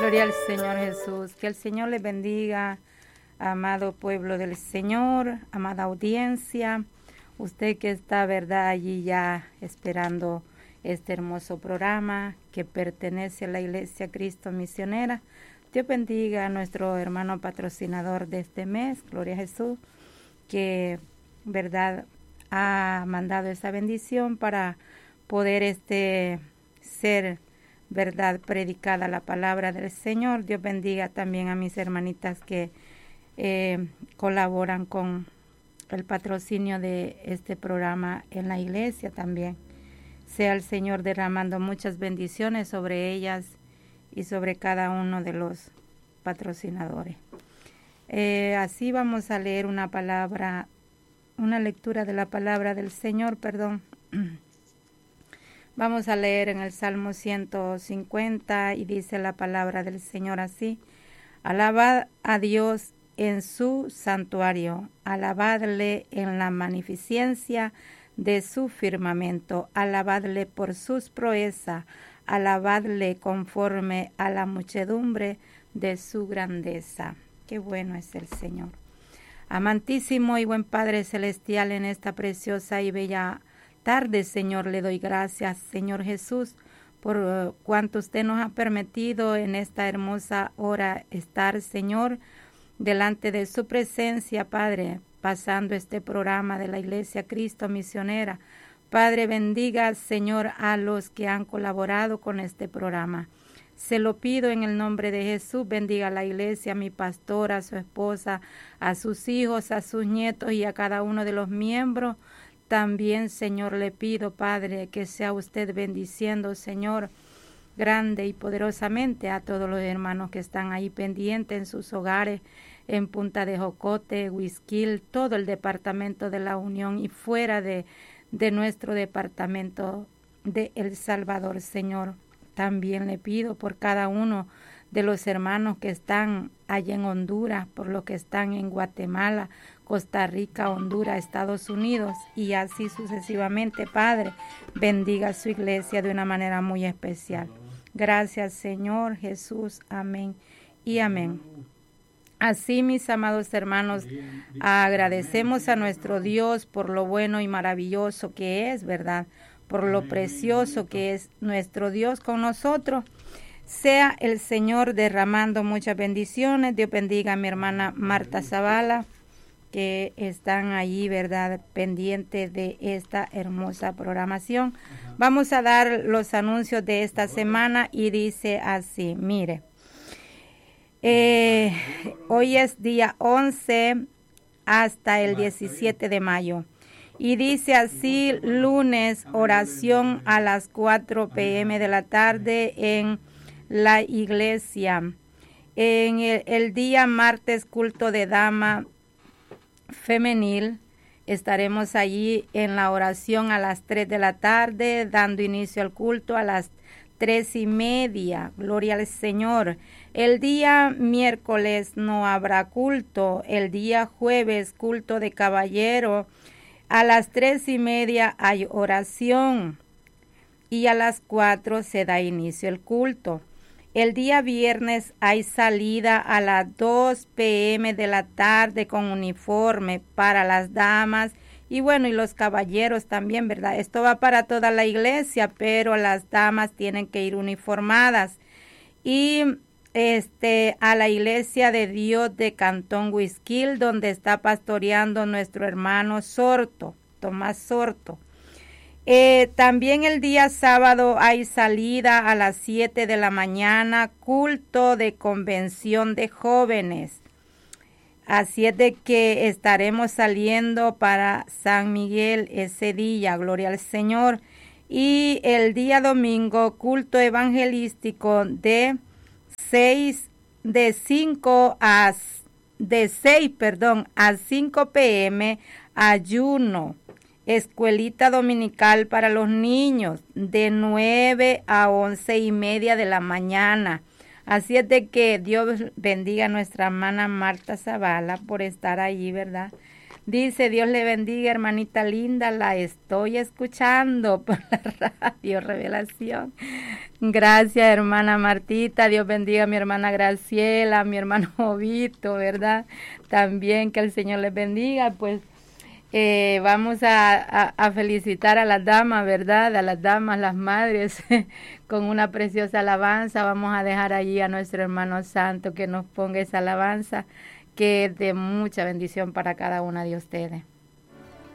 Gloria al Señor Jesús. Que el Señor les bendiga, amado pueblo del Señor, amada audiencia. Usted que está, verdad, allí ya esperando este hermoso programa que pertenece a la Iglesia Cristo Misionera. Dios bendiga a nuestro hermano patrocinador de este mes, Gloria a Jesús, que, verdad, ha mandado esa bendición para poder ser, verdad, predicada la palabra del Señor. Dios bendiga también a mis hermanitas que colaboran con el patrocinio de este programa en la iglesia también. Sea el Señor derramando muchas bendiciones sobre ellas y sobre cada uno de los patrocinadores. Así vamos a leer una lectura de la palabra del Señor, Vamos a leer en el Salmo 150 y dice la palabra del Señor así: alabad a Dios en su santuario, alabadle en la magnificencia de su firmamento, alabadle por sus proezas, alabadle conforme a la muchedumbre de su grandeza. Qué bueno es el Señor. Amantísimo y buen Padre Celestial, en esta preciosa y bella tarde, Señor, le doy gracias, Señor Jesús, por cuanto usted nos ha permitido en esta hermosa hora estar, Señor, delante de su presencia, Padre, pasando este programa de la Iglesia Cristo Misionera. Padre, bendiga, Señor, a los que han colaborado con este programa. Se lo pido en el nombre de Jesús. Bendiga a la iglesia, a mi pastora, a su esposa, a sus hijos, a sus nietos y a cada uno de los miembros. También, Señor, le pido, Padre, que sea usted bendiciendo, Señor, grande y poderosamente a todos los hermanos que están ahí pendientes en sus hogares, en Punta de Jocote, Huizquil, todo el departamento de la Unión y fuera de nuestro departamento de El Salvador, Señor. También le pido por cada uno de los hermanos que están allá en Honduras, por los que están en Guatemala, Costa Rica, Honduras, Estados Unidos y así sucesivamente. Padre, bendiga a su iglesia de una manera muy especial. Gracias, Señor Jesús. Amén y amén. Así, mis amados hermanos, agradecemos a nuestro Dios por lo bueno y maravilloso que es, ¿verdad? Por lo precioso que es nuestro Dios con nosotros. Sea el Señor derramando muchas bendiciones. Dios bendiga a mi hermana Marta Zavala, que están allí, ¿verdad?, pendiente de esta hermosa programación. Vamos a dar los anuncios de esta semana y dice así, mire. Hoy es día 11 hasta el 17 de mayo. Y dice así, lunes, oración a las 4 p.m. de la tarde en la iglesia. En el día martes, culto de dama femenil. Estaremos allí en la oración a las 3 de la tarde, dando inicio al culto a las 3:30. Gloria al Señor. El día miércoles no habrá culto. El día jueves, culto de caballero. A las 3:30 hay oración. Y a las 4 se da inicio el culto. El día viernes hay salida a las 2 p.m. de la tarde con uniforme para las damas y bueno, y los caballeros también, ¿verdad? Esto va para toda la iglesia, pero las damas tienen que ir uniformadas. Y a la iglesia de Dios de Cantón Huizquil, donde está pastoreando nuestro hermano Sorto, Tomás Sorto. También el día sábado hay salida a las 7 de la mañana, culto de convención de jóvenes. Así es de que estaremos saliendo para San Miguel ese día, gloria al Señor. Y el día domingo, culto evangelístico de 6 a 5 p.m. ayuno. Escuelita dominical para los niños de 9 a 11:30 de la mañana. Así es de que Dios bendiga a nuestra hermana Marta Zavala por estar allí, ¿verdad? Dice, Dios le bendiga, hermanita linda, la estoy escuchando por la radio Revelación. Gracias, hermana Martita, Dios bendiga a mi hermana Graciela, a mi hermano Jovito, ¿verdad? También que el Señor les bendiga, pues vamos a felicitar a las damas, ¿verdad? A las damas, las madres, con una preciosa alabanza. Vamos a dejar allí a nuestro hermano santo que nos ponga esa alabanza, que es de mucha bendición para cada una de ustedes.